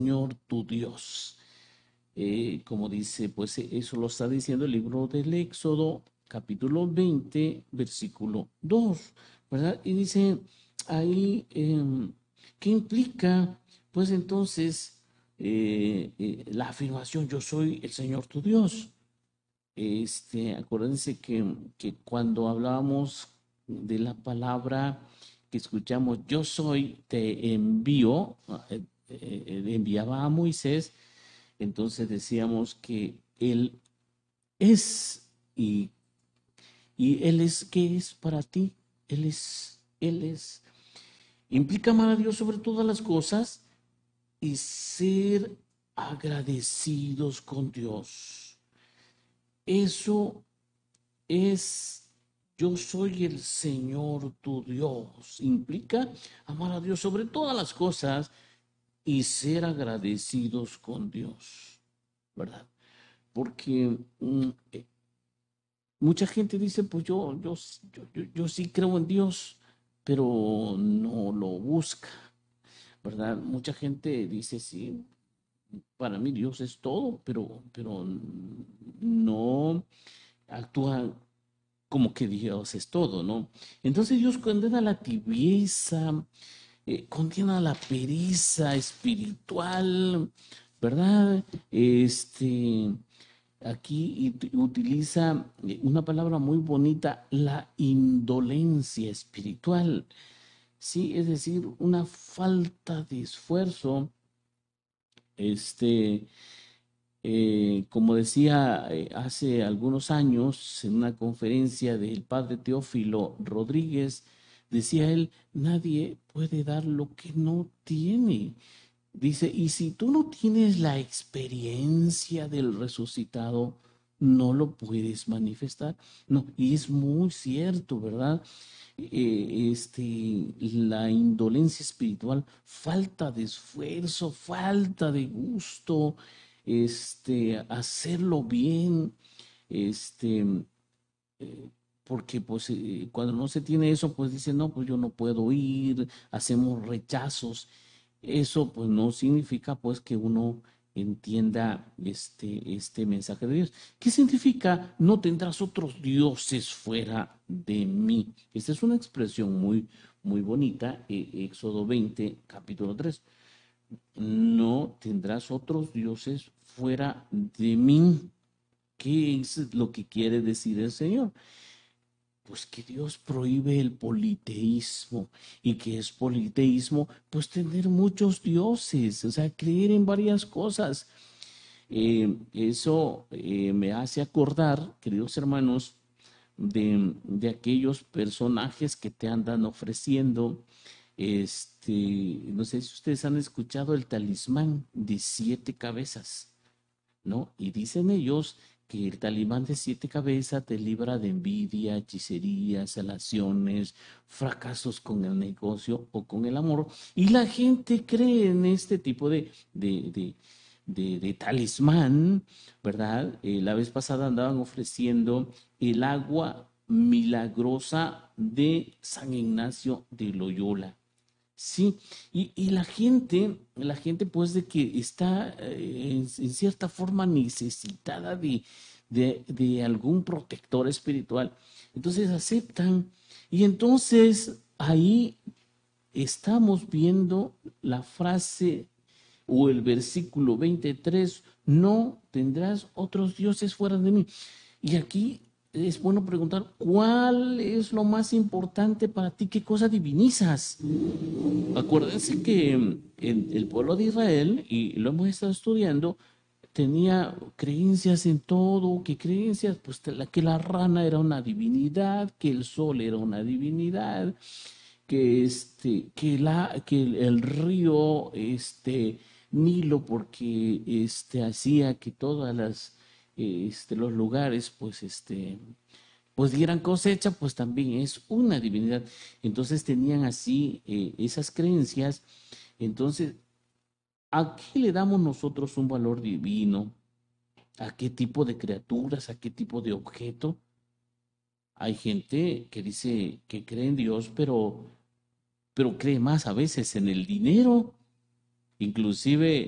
Señor tu Dios. Como dice, pues eso lo está diciendo el libro del Éxodo, capítulo 20, versículo 2, ¿verdad? Y dice ahí, ¿qué implica? Pues entonces la afirmación, yo soy el Señor tu Dios. Acuérdense que cuando hablábamos de la palabra que escuchamos, yo soy, te envío, enviaba a Moisés, entonces decíamos que Él es y Él es, ¿qué es para ti? Él es. Implica amar a Dios sobre todas las cosas y ser agradecidos con Dios. Eso es, yo soy el Señor tu Dios. Implica amar a Dios sobre todas las cosas y ser agradecidos con Dios, ¿verdad? Porque mucha gente dice, pues yo sí creo en Dios, pero no lo busca, ¿verdad? Mucha gente dice, sí, para mí Dios es todo, pero no actúa como que Dios es todo, ¿no? Entonces Dios condena la tibieza, condena la pereza espiritual, ¿verdad? Aquí utiliza una palabra muy bonita, la indolencia espiritual, sí, es decir, una falta de esfuerzo, este, como decía hace algunos años en una conferencia del padre Teófilo Rodríguez, decía él, nadie puede dar lo que no tiene. Dice, y si tú no tienes la experiencia del resucitado, no lo puedes manifestar. No, y es muy cierto, ¿verdad? La indolencia espiritual, falta de esfuerzo, falta de gusto, hacerlo bien, este, porque pues cuando no se tiene eso, pues dice, no, pues yo no puedo ir, hacemos rechazos. Eso pues no significa pues que uno entienda este mensaje de Dios. ¿Qué significa no tendrás otros dioses fuera de mí? Esta es una expresión muy bonita, Éxodo 20, capítulo 3. No tendrás otros dioses fuera de mí. ¿Qué es lo que quiere decir el Señor? Pues que Dios prohíbe el politeísmo. ¿Y que es politeísmo? Pues tener muchos dioses, o sea, creer en varias cosas. Eso me hace acordar, queridos hermanos, de aquellos personajes que te andan ofreciendo. No sé si ustedes han escuchado el talismán de 7 cabezas. ¿No? Y dicen ellos que el talismán de 7 cabezas te libra de envidia, hechicerías, salaciones, fracasos con el negocio o con el amor. Y la gente cree en este tipo de talismán, ¿verdad? La vez pasada andaban ofreciendo el agua milagrosa de San Ignacio de Loyola. Sí, y la gente pues de que está en cierta forma necesitada de algún protector espiritual, entonces aceptan y entonces ahí estamos viendo la frase o el versículo 23, no tendrás otros dioses fuera de mí. Y aquí es bueno preguntar, ¿cuál es lo más importante para ti? ¿Qué cosa divinizas? Acuérdense que el pueblo de Israel, y lo hemos estado estudiando, tenía creencias en todo, ¿qué creencias? Pues que la rana era una divinidad, que el sol era una divinidad, que el río, Nilo, porque hacía que todas los lugares, pues dieran cosecha, pues también es una divinidad. Entonces tenían así esas creencias. Entonces, ¿a qué le damos nosotros un valor divino? ¿A qué tipo de criaturas? ¿A qué tipo de objeto? Hay gente que dice que cree en Dios, pero cree más a veces en el dinero, inclusive